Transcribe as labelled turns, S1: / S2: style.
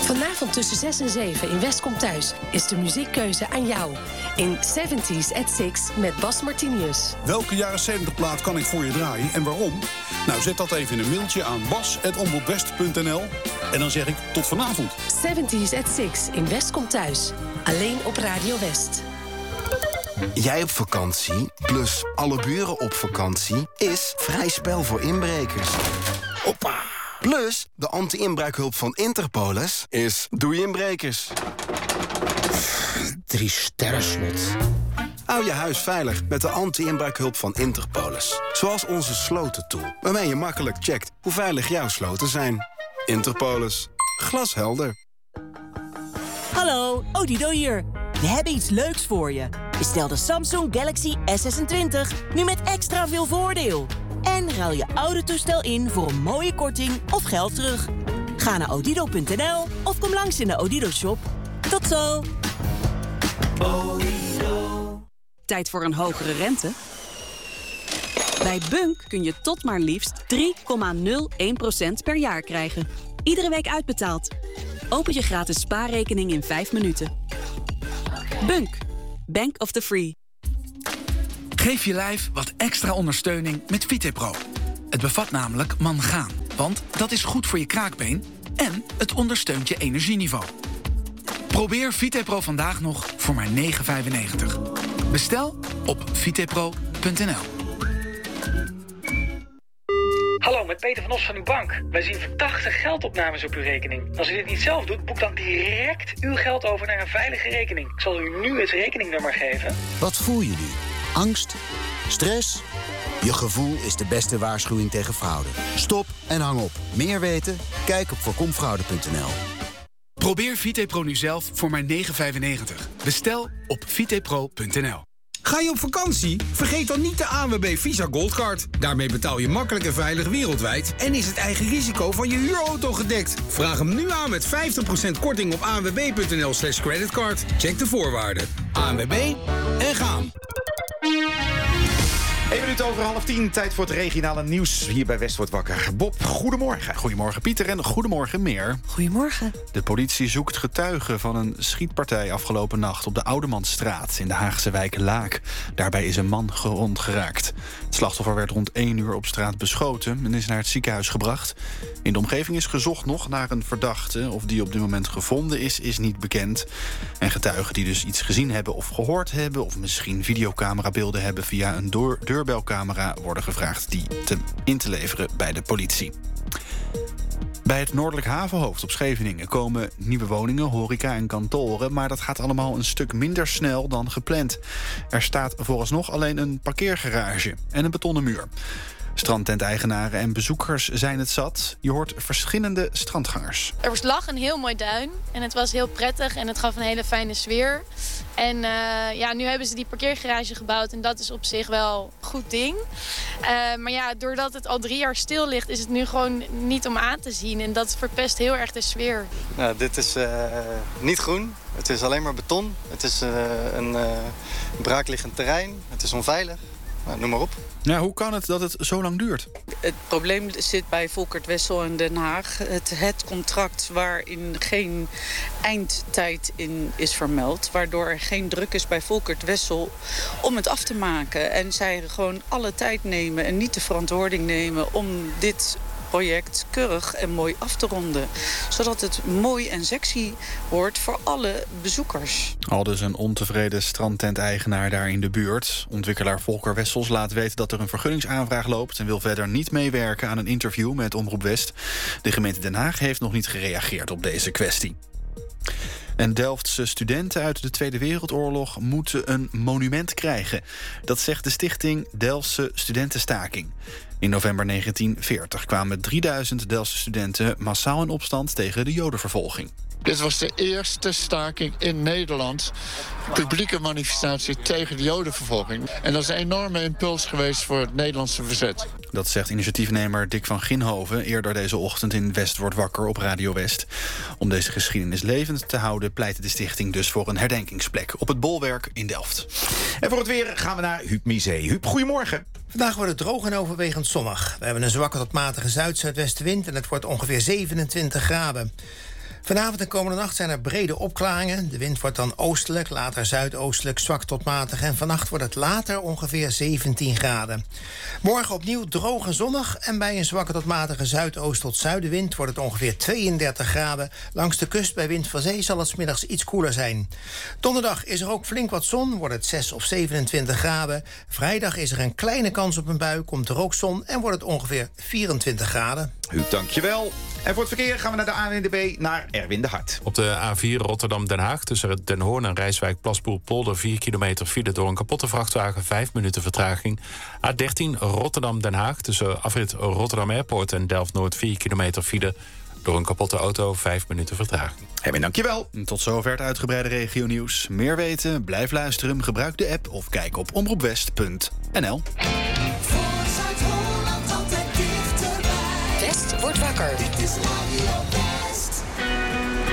S1: Vanavond tussen 6 en 7 in West komt Thuis is de muziekkeuze aan jou. In 70s at 6 met Bas Martinius.
S2: Welke jaren 70 plaat kan ik voor je draaien en waarom? Nou, zet dat even in een mailtje aan bas@omroepwest.nl en dan zeg ik tot vanavond.
S1: 70s at 6 in West komt Thuis. Alleen op Radio West.
S3: Jij op vakantie, plus alle buren op vakantie, is vrij spel voor inbrekers. Hoppa! Plus, de anti-inbraakhulp van Interpolis is doei inbrekers.
S4: 3 sterren slot.
S3: Hou je huis veilig met de anti-inbraakhulp van Interpolis. Zoals onze slotentool, waarmee je makkelijk checkt hoe veilig jouw sloten zijn. Interpolis. Glashelder.
S5: Hallo, Odido hier. We hebben iets leuks voor je. Bestel de Samsung Galaxy S26 nu met extra veel voordeel. En ruil je oude toestel in voor een mooie korting of geld terug. Ga naar odido.nl of kom langs in de Odido-shop. Tot zo!
S6: Tijd voor een hogere rente? Bij Bunk kun je tot maar liefst 3,01% per jaar krijgen. Iedere week uitbetaald. Open je gratis spaarrekening in 5 minuten. Bunk. Bank of the Free.
S7: Geef je lijf wat extra ondersteuning met VitePro. Het bevat namelijk mangaan, want dat is goed voor je kraakbeen en het ondersteunt je energieniveau. Probeer VitePro vandaag nog voor maar €9,95. Bestel op vitepro.nl.
S8: Hallo, met Peter van Os van uw bank. Wij zien verdachte geldopnames op uw rekening. Als u dit niet zelf doet, boek dan direct uw geld over naar een veilige rekening. Ik zal u nu het rekeningnummer geven.
S4: Wat voel je nu? Angst? Stress? Je gevoel is de beste waarschuwing tegen fraude. Stop en hang op. Meer weten? Kijk op voorkomfraude.nl.
S7: Probeer VitePro nu zelf voor maar €9,95. Bestel op vitepro.nl.
S9: Ga je op vakantie? Vergeet dan niet de ANWB Visa Goldcard. Daarmee betaal je makkelijk en veilig wereldwijd en is het eigen risico van je huurauto gedekt. Vraag hem nu aan met 50% korting op anwb.nl/creditcard. Check de voorwaarden. ANWB en gaan.
S10: 1 minuut over 9:30, tijd voor het regionale nieuws. Hier bij West wordt wakker. Bob, goedemorgen.
S11: Goedemorgen Pieter en goedemorgen Meer.
S5: Goedemorgen.
S11: De politie zoekt getuigen van een schietpartij afgelopen nacht op de Oudemansstraat in de Haagse wijk Laak. Daarbij is een man gewond geraakt. Het slachtoffer werd rond 1 uur op straat beschoten en is naar het ziekenhuis gebracht. In de omgeving is gezocht nog naar een verdachte. Of die op dit moment gevonden is niet bekend. En getuigen die dus iets gezien hebben of gehoord hebben, of misschien videocamerabeelden hebben via een deurbelcamera, worden gevraagd die in te leveren bij de politie. Bij het Noordelijk Havenhoofd op Scheveningen komen nieuwe woningen, horeca en kantoren, maar dat gaat allemaal een stuk minder snel dan gepland. Er staat vooralsnog alleen een parkeergarage en een betonnen muur. Strandtenteigenaren en bezoekers zijn het zat. Je hoort verschillende strandgangers.
S12: Er lag een heel mooi duin en het was heel prettig en het gaf een hele fijne sfeer. En nu hebben ze die parkeergarage gebouwd en dat is op zich wel een goed ding. Maar ja, doordat het al 3 jaar stil ligt, is het nu gewoon niet om aan te zien. En dat verpest heel erg de sfeer.
S13: Nou, dit is niet groen. Het is alleen maar beton. Het is een braakliggend terrein. Het is onveilig. Nou, noem maar op.
S11: Ja, hoe kan het dat het zo lang duurt?
S14: Het probleem zit bij Volkert Wessel in Den Haag. Het contract waarin geen eindtijd in is vermeld. Waardoor er geen druk is bij Volkert Wessel om het af te maken. En zij gewoon alle tijd nemen en niet de verantwoording nemen om dit project keurig en mooi af te ronden. Zodat het mooi en sexy wordt voor alle bezoekers.
S11: Aldus een ontevreden strandtenteigenaar daar in de buurt. Ontwikkelaar Volker Wessels laat weten dat er een vergunningsaanvraag loopt en wil verder niet meewerken aan een interview met Omroep West. De gemeente Den Haag heeft nog niet gereageerd op deze kwestie. En Delftse studenten uit de Tweede Wereldoorlog moeten een monument krijgen. Dat zegt de stichting Delftse Studentenstaking. In november 1940 kwamen 3000 Delftse studenten massaal in opstand tegen de Jodenvervolging.
S15: Dit was de eerste staking in Nederland. Publieke manifestatie tegen de Jodenvervolging. En dat is een enorme impuls geweest voor het Nederlandse verzet.
S11: Dat zegt initiatiefnemer Dick van Ginhoven eerder deze ochtend in West wordt wakker op Radio West. Om deze geschiedenis levend te houden pleitte de stichting dus voor een herdenkingsplek op het Bolwerk in Delft.
S10: En voor het weer gaan we naar Huub Misee. Huub, goedemorgen.
S16: Vandaag wordt het droog en overwegend zonnig. We hebben een zwakke tot matige zuid-zuidwestenwind en het wordt ongeveer 27 graden. Vanavond en komende nacht zijn er brede opklaringen. De wind wordt dan oostelijk, later zuidoostelijk, zwak tot matig. En vannacht wordt het later ongeveer 17 graden. Morgen opnieuw droog en zonnig. En bij een zwakke tot matige zuidoost tot zuidenwind wordt het ongeveer 32 graden. Langs de kust bij wind van zee zal het 's middags iets koeler zijn. Donderdag is er ook flink wat zon, wordt het 6 of 27 graden. Vrijdag is er een kleine kans op een bui, komt er ook zon en wordt het ongeveer 24 graden.
S10: Huub, dankjewel. En voor het verkeer gaan we naar de ANWB, naar Erwin de Hart.
S17: Op de A4 Rotterdam-Den Haag tussen Den Hoorn en Rijswijk-Plasboer-Polder 4 kilometer file door een kapotte vrachtwagen, 5 minuten vertraging. A13 Rotterdam-Den Haag tussen afrit Rotterdam Airport en Delft-Noord 4 kilometer file door een kapotte auto, 5 minuten vertraging.
S10: Erwin, dankjewel.
S11: Tot zover het uitgebreide regionieuws. Meer weten? Blijf luisteren, gebruik de app of kijk op omroepwest.nl.
S1: West wordt wakker.
S18: Dit is Radio West.